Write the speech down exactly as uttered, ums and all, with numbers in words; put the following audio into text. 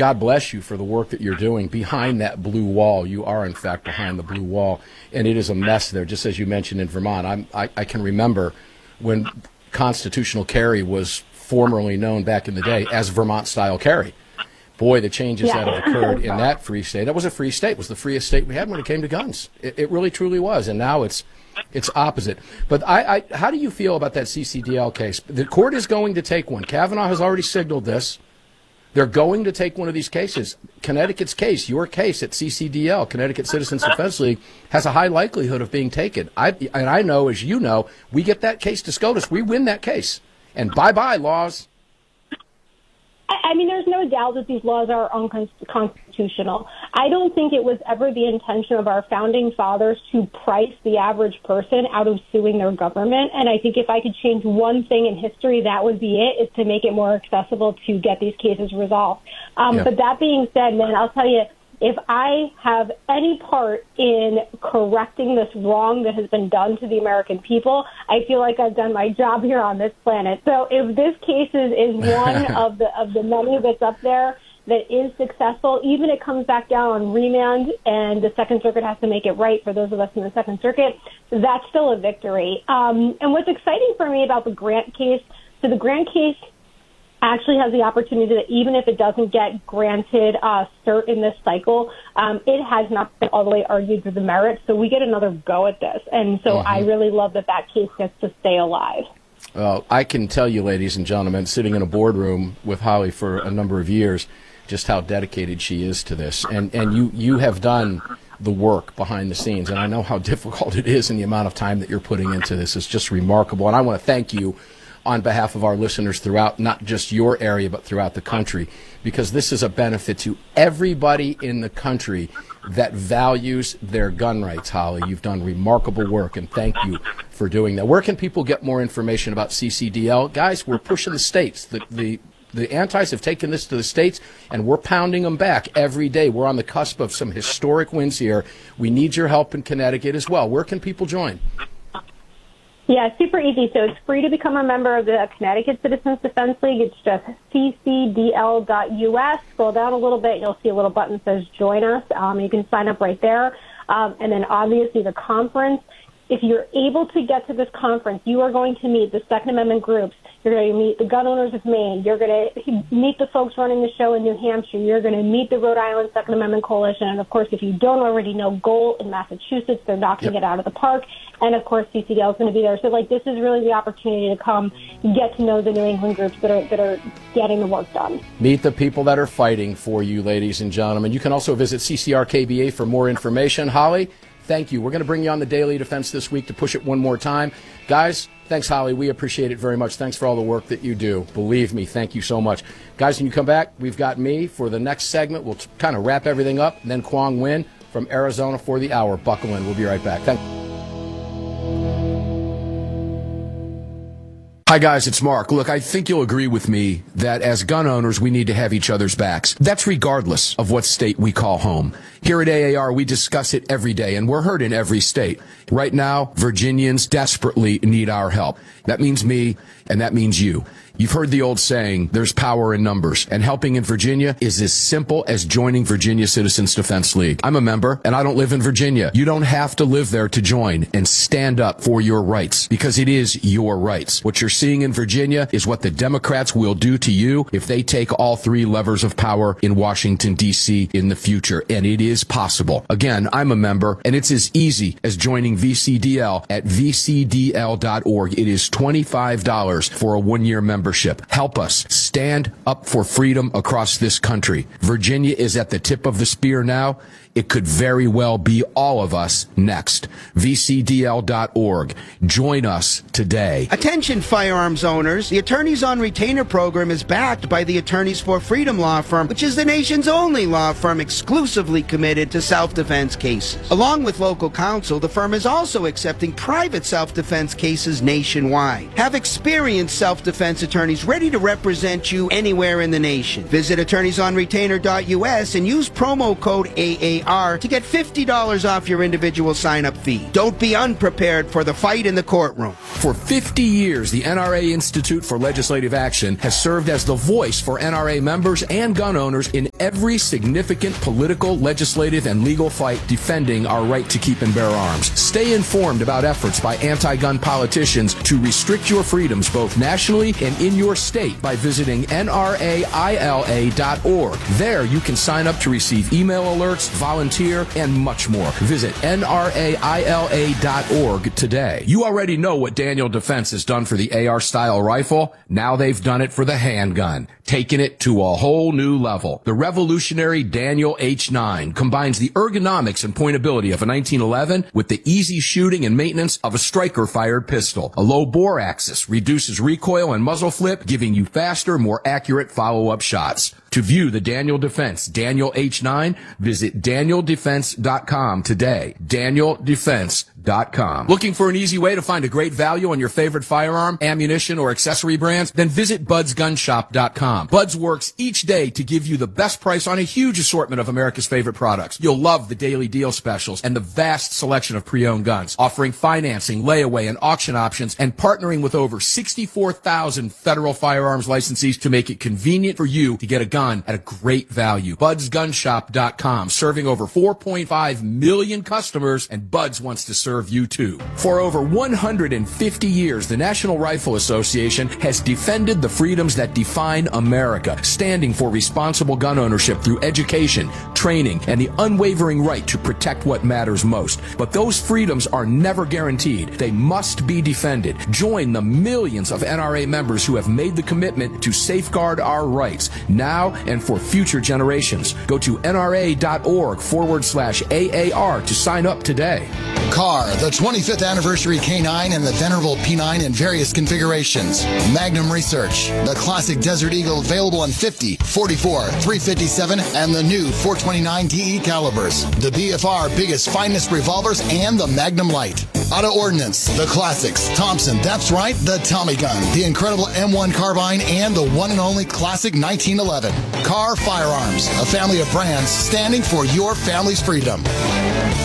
God bless you for the work that you're doing behind that blue wall. You are, in fact, behind the blue wall, and it is a mess there, just as you mentioned in Vermont. I'm, I, I can remember when constitutional carry was formerly known back in the day as Vermont-style carry. Boy, the changes Yeah. that have occurred in that free state. That was a free state. It was the freest state we had when it came to guns. It, it really, truly was, and now it's it's opposite. But I, I, how do you feel about that C C D L case? The court is going to take one. Kavanaugh has already signaled this. They're going to take one of these cases. Connecticut's case, your case at C C D L, Connecticut Citizens Defense League, has a high likelihood of being taken. I, and I know, as you know, we get that case to SCOTUS. We win that case. And bye-bye, laws. I mean, there's no doubt that these laws are unconstitutional. I don't think it was ever the intention of our founding fathers to price the average person out of suing their government. And I think if I could change one thing in history, that would be it, is to make it more accessible to get these cases resolved. Um, yeah. But that being said, man, I'll tell you, if I have any part in correcting this wrong that has been done to the American people, I feel like I've done my job here on this planet. So if this case is, is one of the of the many that's up there that is successful, even if it comes back down on remand and the Second Circuit has to make it right for those of us in the Second Circuit, that's still a victory. Um, and what's exciting for me about the Grant case, so the Grant case actually has the opportunity that even if it doesn't get granted uh, cert in this cycle, um, it has not been all the way argued through the merits, so we get another go at this. And so mm-hmm. I really love that that case gets to stay alive. Well, I can tell you, ladies and gentlemen, sitting in a boardroom with Holly for a number of years, just how dedicated she is to this. And, and you, you have done the work behind the scenes, and I know how difficult it is and the amount of time that you're putting into this is just remarkable. And I want to thank you on behalf of our listeners throughout not just your area but throughout the country, because this is a benefit to everybody in the country that values their gun rights. Holly, you've done remarkable work, and thank you for doing that. Where can people get more information about C C D L? Guys, we're pushing the states. The, the, the antis have taken this to the states, and we're pounding them back every day. We're on the cusp of some historic wins here. We need your help in Connecticut as well. Where can people join? Yeah, super easy. So it's free to become a member of the Connecticut Citizens Defense League. It's just c c d l dot u s. Scroll down a little bit. You'll see a little button that says Join Us. Um, you can sign up right there. Um, and then obviously the conference. If you're able to get to this conference, you are going to meet the Second Amendment groups. You're going to meet the gun owners of Maine. You're going to meet the folks running the show in New Hampshire. You're going to meet the Rhode Island Second Amendment Coalition. And, of course, if you don't already know, Goal in Massachusetts, they're knocking yep. it out of the park. And, of course, C C D L is going to be there. So, like, this is really the opportunity to come get to know the New England groups that are that are getting the work done. Meet the people that are fighting for you, ladies and gentlemen. You can also visit C C R K B A for more information. Holly, thank you. We're going to bring you on the Daily Defense this week to push it one more time. Guys, thanks, Holly. We appreciate it very much. Thanks for all the work that you do. Believe me, thank you so much. Guys, when you come back, we've got me for the next segment. We'll t- kind of wrap everything up, and then Kwong Win from Arizona for the hour. Buckle in. We'll be right back. Thank you. Hi, guys, it's Mark. Look, I think you'll agree with me that as gun owners, we need to have each other's backs. That's regardless of what state we call home. Here at A A R, we discuss it every day, and we're heard in every state. Right now, Virginians desperately need our help. That means me, and that means you. You've heard the old saying, there's power in numbers, and helping in Virginia is as simple as joining Virginia Citizens Defense League. I'm a member, and I don't live in Virginia. You don't have to live there to join and stand up for your rights, because it is your rights. What you're seeing in Virginia is what the Democrats will do to you if they take all three levers of power in Washington, D C in the future, and it is possible. Again, I'm a member, and it's as easy as joining V C D L at v c d l dot org. It is twenty-five dollars for a one-year membership. Help us stand up for freedom across this country. Virginia is at the tip of the spear now. It could very well be all of us next. v c d l dot org. Join us today. Attention firearms owners. The Attorneys on Retainer program is backed by the Attorneys for Freedom law firm, which is the nation's only law firm exclusively committed to self-defense cases. Along with local counsel, the firm is also accepting private self-defense cases nationwide. Have experience experienced self-defense attorneys ready to represent you anywhere in the nation. Visit attorneys on retainer dot U S and use promo code A A R to get fifty dollars off your individual sign-up fee. Don't be unprepared for the fight in the courtroom. For fifty years, the N R A Institute for Legislative Action has served as the voice for N R A members and gun owners in every significant political, legislative, and legal fight defending our right to keep and bear arms. Stay informed about efforts by anti-gun politicians to restrict your freedoms both nationally and in your state by visiting N R A I L A dot org. There you can sign up to receive email alerts, volunteer, and much more. Visit N R A I L A dot org today. You already know what Daniel Defense has done for the A R-style rifle. Now they've done it for the handgun, taking it to a whole new level. The revolutionary Daniel H nine combines the ergonomics and pointability of a nineteen eleven with the easy shooting and maintenance of a striker-fired pistol. A low bore axis reduces recoil and muzzle flip, giving you faster, more accurate follow-up shots. To view the Daniel Defense Daniel H nine, visit daniel defense dot com today. daniel defense dot com. Looking for an easy way to find a great value on your favorite firearm, ammunition, or accessory brands? Then visit buds gun shop dot com. Buds works each day to give you the best price on a huge assortment of America's favorite products. You'll love the daily deal specials and the vast selection of pre-owned guns, offering financing, layaway, and auction options, and partnering with over sixty-four thousand federal firearms licensees to make it convenient for you to get a gun at a great value. buds gun shop dot com, serving over four point five million customers, and Buds wants to serve you too. For over one hundred fifty years, the National Rifle Association has defended the freedoms that define America, standing for responsible gun ownership through education, training, and the unwavering right to protect what matters most. But those freedoms are never guaranteed. They must be defended. Join the millions of N R A members who have made the commitment to safeguard our rights now and for future generations. Go to N R A dot org forward slash A A R to sign up today. Car, the twenty-fifth anniversary K nine and the venerable P nine in various configurations. Magnum Research, the classic Desert Eagle available in fifty, forty-four, three fifty-seven, and the new four twenty-nine D E calibers. The B F R biggest, finest revolvers, and the Magnum Light. Auto Ordnance, the classics. Thompson, that's right, the Tommy gun, the incredible M one carbine, and the one and only classic nineteen eleven. Car Firearms, a family of brands standing for your family's freedom.